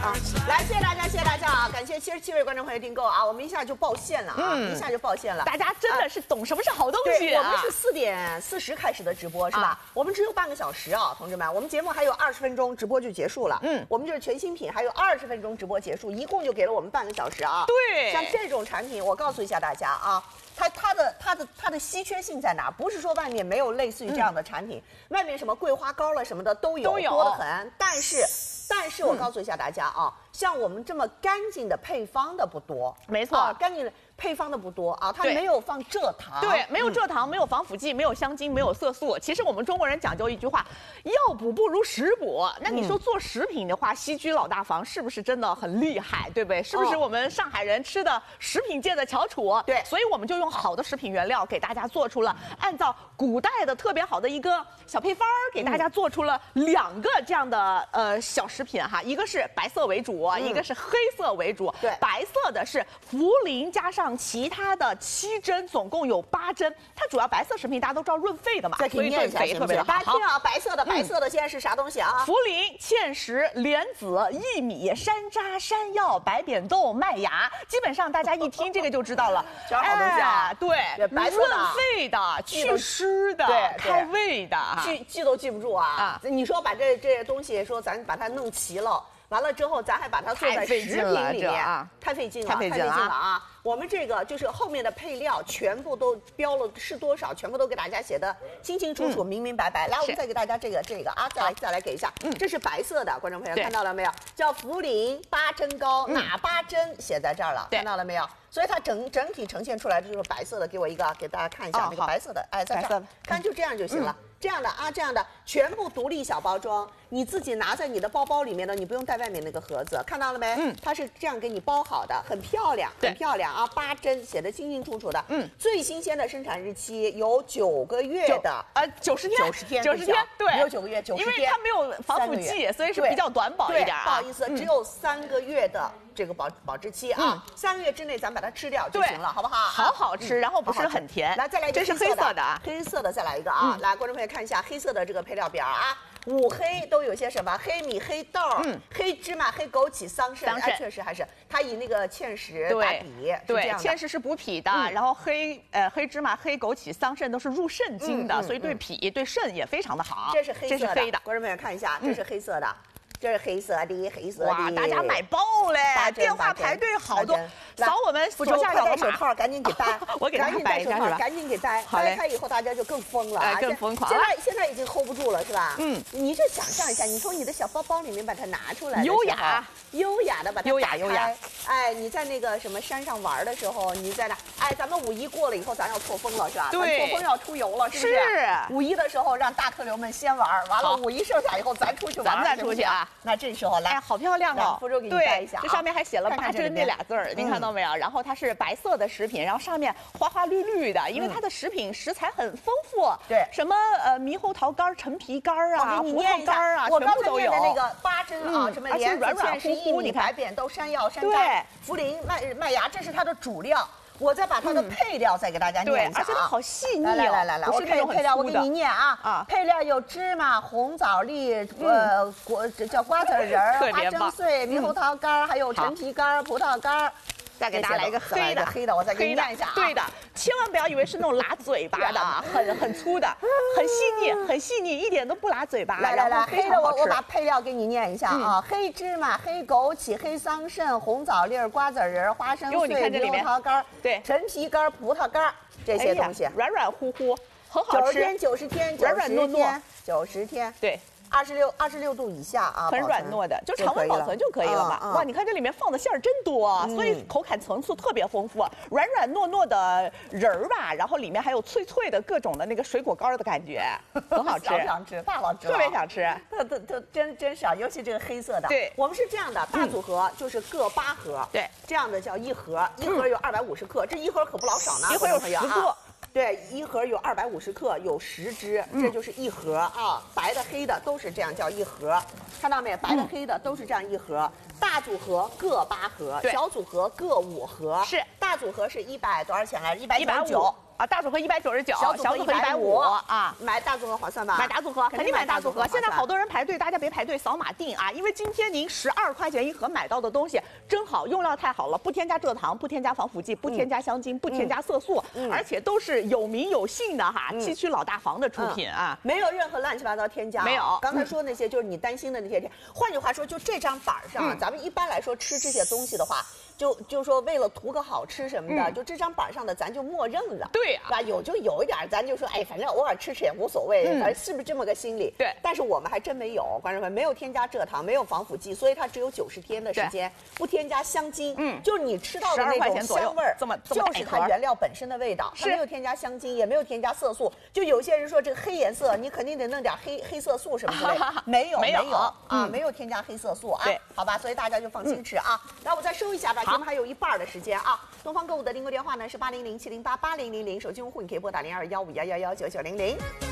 啊！来，谢谢大家，谢谢大家啊！感谢77位观众朋友订购啊，我们一下就爆线了啊，一下就爆线了。 大家真的是懂什么是好东西我们是4点40开始的直播是吧？我们只有半个小时啊，同志们，我们节目还有20分钟直播就结束了。我们就是全新品，还有20分钟直播结束，一共就给了我们半个小时啊。 对， 像这种产品，我告诉一下大家啊。它的稀缺性在哪？不是说外面没有类似于这样的产品，外面什么桂花糕了什么的都有，多得很。但是我告诉一下大家啊，像我们这么干净的配方的不多， 没错， 干净的配方的不多啊，它没有放蔗糖， 对，没有蔗糖，没有防腐剂，没有香精，没有色素。其实我们中国人讲究一句话，药补不如食补。那你说做食品的话，西居老大房是不是真的很厉害，对不对？是不是我们上海人吃的食品界的翘楚？ 对， 所以我们就用好的食品原料给大家做出了按照古代的特别好的一个小配方，给大家做出了2个这样的小食品哈，一个是白色为主，一个是黑色为主。 对， 白色的是茯苓加上其他的7针，总共有8针。它主要白色食品大家都知道润肺的嘛， 所以对肥特别好。大家听啊，白色的现在是啥东西啊？ 茯苓、芡实、莲子、薏米、山楂、山药、白扁豆、麦芽，基本上大家一听这个就知道了， 全是好东西啊。 对， 白色的润肺的、祛湿的、开胃的， 记都记不住啊！你说把这些东西说咱把它弄齐了。完了之后，咱还把它做在食品里面，太费劲了啊！我们这个就是后面的配料全部都标了是多少，全部都给大家写的清清楚楚、明明白白。来，我们再给大家这个啊，再来给一下，这是白色的，观众朋友看到了没有？叫茯苓8针膏，哪8针写在这儿了？看到了没有？所以它整体呈现出来的就是白色的，给大家看一下那个白色的，哎，在这儿看就这样就行了。这样的啊，这样的全部独立小包装，你自己拿在你的包包里面的，你不用带外面那个盒子，看到了没？它是这样给你包好的，很漂亮，很漂亮啊！8针写的清清楚楚的，最新鲜的生产日期有9个月的 ，90天，对， 没有9个月，90天， 因为它没有防腐剂，所以是比较短保一点啊。 不好意思，只有3个月的这个保质期啊，3个月之内咱把它吃掉就行了，好不好？ 好吃，然后不是很甜。 来，再来一个， 这是黑色的， 黑色的再来一个啊！来，观众朋友看一下黑色的这个配料表啊，5黑都有些什么？黑米、黑豆、黑芝麻、黑枸杞、桑葚，确实还是它以那个芡实打底， 对，芡实是补脾的，然后黑芝麻、黑枸杞、桑葚都是入肾经的，所以对脾对肾也非常的好。 这是黑色的，观众朋友看一下，这是黑色的。这是黑色的， 哇！大家买爆嘞，电话排队好多，扫我们左下角的手套，赶紧给戴， 我给大家戴一下是吧？ 赶紧给戴，戴开以后大家就更疯了啊， 更疯狂。 现在已经 hold 不住了，是吧？你就想象一下，你从你的小包包里面把它拿出来， 优雅的把它打开。哎，你在那个什么山上玩的时候，你在那，哎，咱们5一过了以后，咱要错峰了，是吧？ 对， 错峰要出游了，是不是？5一的时候让大客流们先玩，完了5一剩下以后咱出去玩， 咱们再出去啊。 那这时候来， 哎，好漂亮哦！ 福州给你带一下， 这上面还写了8针这俩字儿，您看到没有？然后它是白色的食品，然后上面花花绿绿的，因为它的食品食材很丰富。 对， 什么猕猴桃干、陈皮干啊、葡萄干啊， 我全部都有。 的那个8针啊，什么莲子、芡实、薏米、白扁豆、山药、山楂、茯苓、麦芽，这是它的主料。我再把它的配料再给大家念一下而且它好细腻哦。来，我配料我给你念啊。配料有芝麻、红枣粒、叫瓜子仁儿、花生碎、猕猴桃干，还有陈皮干、葡萄干。再给大家来一个黑的，我再给你念一下啊。 对的，千万不要以为是那种拉嘴巴的，很粗的，很细腻，一点都不拉嘴巴。 来，黑的我把配料给你念一下啊：黑芝麻、黑枸杞、黑桑葚、红枣粒、瓜子仁、花生碎、猕猴桃干、陈皮干、葡萄干这些东西， 软软乎乎，很好吃。 90天， 软软糯糯 ，90天， 对。 26度以下啊， 很软糯的，就常温保存就可以了嘛。哇，你看这里面放的馅儿真多，所以口感层次特别丰富，软软糯糯的仁儿吧，然后里面还有脆脆的各种的那个水果干的感觉，很好吃。 想吃，大老吃， 特别想吃。 真是啊，尤其这个黑色的。 对， 我们是这样的，大组合就是各8盒， 对， 这样的叫1盒，一盒有250克，这1盒可不老少呢， 一盒有10个。 对，1盒有250克，有10支，这就是1盒啊。白的、黑的都是这样叫1盒，看到没？白的、黑的都是这样1盒。大大组合各8盒，小组合各5盒。 是， 大组合是100多少钱来着？199。 啊，大组合199， 小组合 150啊。 买大组合划算吧？ 买大组合，肯定买大组合。现在好多人排队，大家别排队，扫码订啊！因为今天您12块钱一盒买到的东西真好，用料太好了，不添加蔗糖，不添加防腐剂，不添加香精，不添加色素，而且都是有名有姓的哈，七区老大房的出品啊， 没有任何乱七八糟添加。 没有， 刚才说那些就是你担心的那些。换句话说，就这张板上，咱们一般来说吃这些东西的话。就说为了图个好吃什么的，就这张板上的咱就默认了， 对呀， 吧？有一点，咱就说，哎，反正偶尔吃也无所谓，反正是不是这么个心理？ 对。 但是我们还真没有，观众们没有添加蔗糖，没有防腐剂，所以它只有90天的时间，不添加香精，就是你吃到的那种香味儿，就是它原料本身的味道，它没有添加香精，也没有添加色素。就有些人说这个黑颜色，你肯定得弄点黑色素什么之类的，没有啊，没有添加黑色素啊，好吧，所以大家就放心吃啊。然后我再收一下吧，节目还有一半的时间啊。东方购物的订购电话呢是800-708-8000，手机用户你可以拨打021511199900。